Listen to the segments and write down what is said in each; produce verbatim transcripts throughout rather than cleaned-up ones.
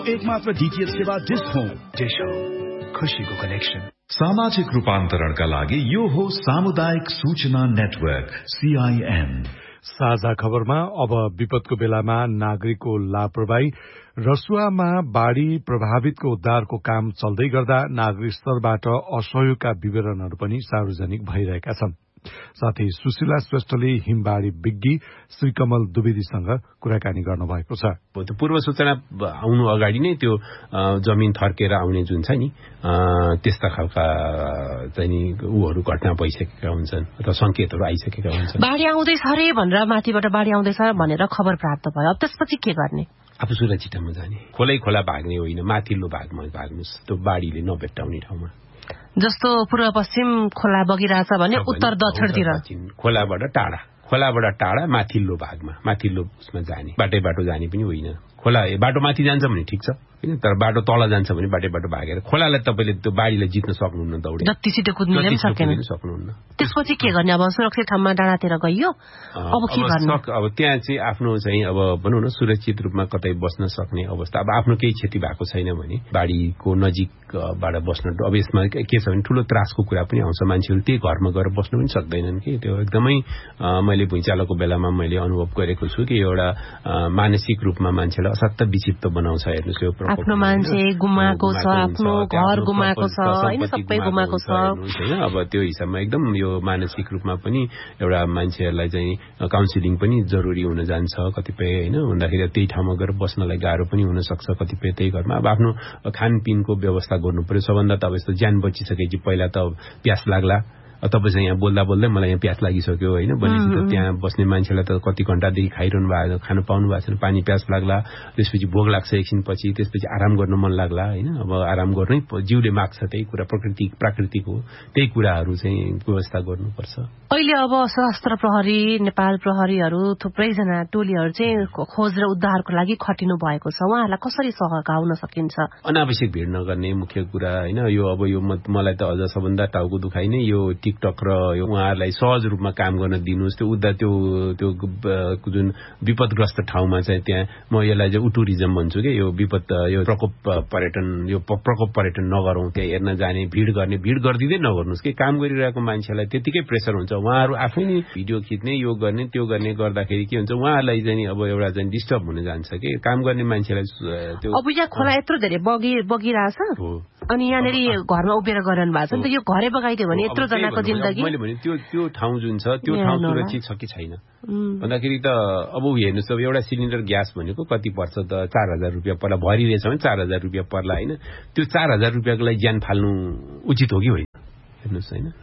एकमात्र डीटीएच सेवा dish home. Dish home, खुशीको कनेक्सन। सामाजिक रूपान्तरणका लागि यो हो सामुदायिक सूचना नेटवर्क सीआईएन। साझा खबरमा अब विपदको बेलामा नागरिकको लापरवाही, रसुवामा बाढ़ी प्रभावितको उद्धारको काम चल्दै गर्दा नागरिक स्तरबाट असहयोगका विवरणहरू पनि सार्वजनिक भइरहेका छन्। साथै सुशीला श्रेष्ठले हिमबाढ़ी विज्ञ श्री कमल द्विवेदीसँग कुराकानी गर्नुभएको छ। पूर्व सूचना आउनु अगाडि नै त्यो जमिन थर्केर आउने जुन छ नि त्यस्ता खालका चाहिँ उहरू घटना भइसकेका हुन्छन् अथवा संकेतहरू आइसकेका हुन्छन्। बाढ़ी आउँदैछ अरे भनेर माथिबाट बाढ़ी आउँदैछ भनेर खबर प्राप्त भयो। अब त्यसपछि के गर्ने? आफू सुरक्षितमा जाने, खोलै खोला भाग्ने होइन, माथिल्लो भागमा भाग्नुस् त्यो बाढ़ीले नभेट्टाउने ठाउँमा। जस्तो पूर्व पश्चिम खोला बगिरहेछ भने उत्तर दक्षिणतिर खोलाबाट टाढा खोलाबाट टाढा माथिल्लो भागमा माथिल्लो उसमा जाने, बाटै बाटो जाने पनि होइन। खोला बाटो माथि जान्छ भने ठिक छ, तर बाटो तल जान्छ भने बाटै बाटो भागेर खोलालाई तपाईँले त्यो बाढीलाई जित्न सक्नुहुन्न, दौडे जति छिटो कुद्न सक्नुहुन्न। त्यसपछि के गर्ने? अब सुरक्षित ठाउँमा डाँडातिर गइयो, अब के गर्ने? अब त्यहाँ चाहिँ आफ्नो चाहिँ अब भनौँ न सुरक्षित रूपमा कतै बस्न सक्ने अवस्था। अब आफ्नो केही क्षति भएको छैन भने बाढीको नजिकबाट बस्न, अब यसमा के छ भने ठूलो त्रासको कुरा पनि आउँछ। मान्छेहरू त्यही घरमा गएर बस्न पनि सक्दैनन् कि त्यो एकदमै मैले भुइँचालोको बेलामा मैले अनुभव गरेको छु कि एउटा मानसिक रूपमा मान्छेलाई असाध्य विक्षिप्त बनाउँछ। हेर्नुहोस् यो आफ्नो मान्छे गुमाएको छ, आफ्नो घर गुमाएको छ, हैन सबै गुमाएको छ हैन। अब त्यो हिसाबमा एकदम यो मानसिक रूपमा पनि एउटा मान्छेहरूलाई चाहिँ काउन्सिलिङ पनि जरुरी हुन जान्छ कतिपय हैन। भन्दाखेरि त्यही ठाउँमा गएर बस्नलाई गाह्रो पनि हुन सक्छ कतिपय त्यही घरमा। अब आफ्नो खानपिनको व्यवस्था गर्नु पर्यो सबभन्दा। त अब यस्तो ज्यान बचिसकेपछि पहिला त प्यास लाग्ला, तपाईसँग यहाँ बोल्दा बोल्दै मलाई यहाँ प्यास लागिसक्यो होइन भनेपछि त त्यहाँ बस्ने मान्छेलाई त कति घण्टादेखि खाइरहनु भएको खान पाउनु भएको छैन, पानी प्यास लाग्ला, त्यसपछि भोग लाग्छ एकछिनपछि, त्यसपछि आराम गर्न मन लाग्ला होइन। अब आराम गर्नै जिउले माग्छ, त्यही कुरा प्रकृति प्राकृतिक हो, त्यही कुराहरू चाहिँ व्यवस्था गर्नुपर्छ। अहिले अब सशस्त्र प्रहरी, नेपाल प्रहरीहरू थुप्रैजना टोलीहरू चाहिँ खोज र उद्धारको लागि खटिनु भएको छ। उहाँहरूलाई कसरी सहभागी हुन सकिन्छ? अनावश्यक भिड नगर्ने मुख्य कुरा होइन। यो अब यो मलाई त अझ सबभन्दा टाउको दुखाइ नै यो टिकटक र यो उहाँहरूलाई सहज रूपमा काम गर्न दिनुहोस्। त्यो उद्धा त्यो त्यो जुन विपदग्रस्त ठाउँमा चाहिँ त्यहाँ म यसलाई चाहिँ टुरिज्म भन्छु कि यो विपद यो प्रकोप पर्यटन यो प्रकोप पर्यटन नगरौँ। त्यहाँ हेर्न जाने भिड गर्ने भिड गरिदिँदै नगर्नुहोस् कि काम गरिरहेको मान्छेलाई त्यतिकै प्रेसर हुन्छ। उहाँहरू आफै नै भिडियो खिच्ने यो गर्ने त्यो गर्ने गर्दाखेरि के हुन्छ उहाँहरूलाई चाहिँ अब एउटा चाहिँ डिस्टर्ब हुन जान्छ कि काम गर्ने मान्छेलाई त्यो। अब यहाँ खोला यत्रो धेरै बगि बगिरहेछ अनि यहाँनिर घरमा उभिएर गरिरहनु भएको छ नि त, यो घरै बगाइदियो भने यत्रो जनाको जिन्दगी। मैले भने त्यो त्यो ठाउँ जुन छ त्यो ठाउँ सुरक्षित छ कि छैन भन्दाखेरि त अब हेर्नुहोस् अब एउटा सिलिन्डर ग्यास भनेको कति पर्छ त चार हजार रुपियाँ पर्ला, भरिरहेछ भने चार हजार रुपियाँ पर्ला होइन। त्यो चार हजार रुपियाँको लागि ज्यान फाल्नु उचित हो कि होइन? हेर्नुहोस् होइन।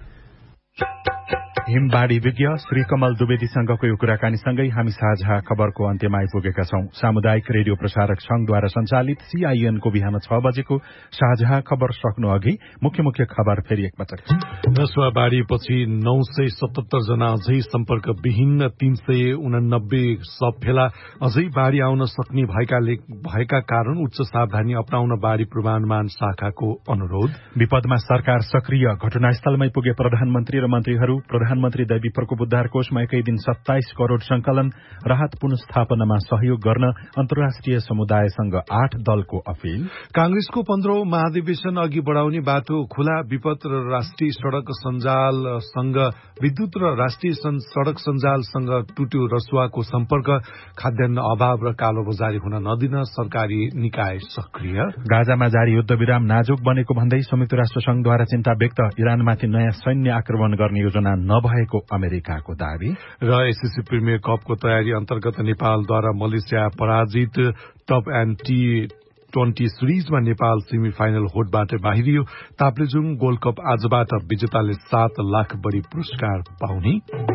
हिमबाढ़ी विज्ञ श्री कमल द्विवेदीसँगको यो कुराकानीसँगै हामी साझा खबरको अन्त्यमा आइपुगेका छौं। सामुदायिक रेडियो प्रसारक संघद्वारा संचालित सीआईएनको बिहान छ बजेको साझा खबर सक्नु अघि मुख्य मुख्य खबर फेरि एकपटक। रसुवा बाढ़ीपछि नौ सय सतहत्तर जना अझै सम्पर्क विहीन, तीन सय उनानब्बे सब फेला अझै बाढ़ी आउन सक्ने भएकाले भएका कारण उच्च सावधानी अपनाउन बाढ़ी पूर्वानुमान शाखाको अनुरोध। विपदमा सरकार सक्रिय, घटनास्थलमै पुगे प्रधानमन्त्री र मन्त्रीहरू। प्रधानमन्त्री दैवी प्रकोप उद्धार कोषमा एकै दिन सत्ताइस करोड़ संकलन। राहत पुनस्थापनामा सहयोग गर्न अन्तर्राष्ट्रिय समुदायसँग आठ दलको अपील। कांग्रेसको पन्ध्रौं महाधिवेशन अघि बढ़ाउने बाटो खुला, विपद र राष्ट्रिय सड़क सञ्जालसँग विद्युत र राष्ट्रिय सड़क सञ्जालसँग टुट्यो रसुवाको सम्पर्क। खाद्यान्न अभाव र कालोबजारी हुन नदिन सरकारी निकाय सक्रिय। गाजामा जारी युद्धविराम नाजुक बनेको भन्दै संयुक्त राष्ट्र संघद्वारा चिन्ता व्यक्त। इरानमाथि नयाँ सैन्य आक्रमण गर्ने योजना नभएको अमेरिकाको दावी। र एसएससी प्रिमियर कपको तयारी अन्तर्गत नेपालद्वारा मलेसिया पराजित। Top and T twenty सिरिजमा Nepal semi final होडबाट बाहिरियो। Taplejung gold cup आजबाट विजेताले सात लाख बढी पुरस्कार पाउने।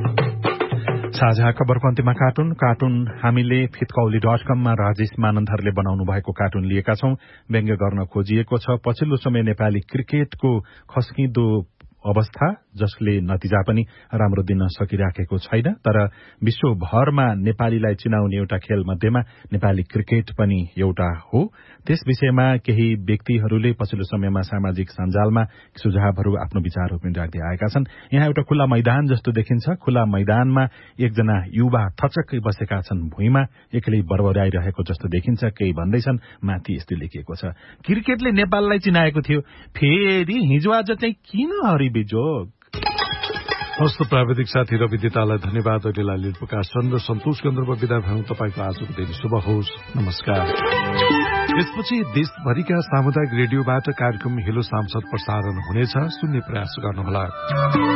साझा खबरको अन्त्यमा कार्टुन कार्टुन हामीले फितकौली डट कममा राजेश मानन्धरले बनाउनु भएको कार्टुन लिएका छौं। व्यङ्ग्य गर्न खोजिएको छ। पछिल्लो समय नेपाली क्रिकेटको खस्किँदो अवस्था जसले नतिजा पनि राम्रो दिन सकिराखेको छैन। तर विश्वभरमा नेपालीलाई चिनाउने एउटा खेल मध्येमा नेपाली क्रिकेट पनि एउटा हो। त्यस विषयमा केही व्यक्तिहरूले पछिल्लो समयमा सामाजिक सञ्जालमा सुझावहरू आफ्नो विचारहरू पनि राख्दै आएका छन्। यहाँ एउटा खुल्ला मैदान जस्तो देखिन्छ। खुल्ला मैदानमा एकजना युवा थचक्कै बसेका छन्, भुइँमा एक्लै बरबराइरहेको जस्तो देखिन्छ। केही भन्दैछन्, माथि यस्तो लेखिएको छ, क्रिकेटले नेपाललाई चिनाएको थियो, फेरि हिजो आज चाहिँ किन हरिबिजोग। हस्त प्राविधिक साथी रवि दितालाई धन्यवाद। अहिलेलाई लीड प्रकाशन र सन्तोष केन्द्रमा विदा भयौं। तपाईँको आजको दिन शुभ होस्। नमस्कार। यसपछि देशभरिका सामुदायिक रेडियोबाट कार्यक्रम हेलो सांसद प्रसारण हुनेछ। सुन्ने प्रयास गर्नुहोला।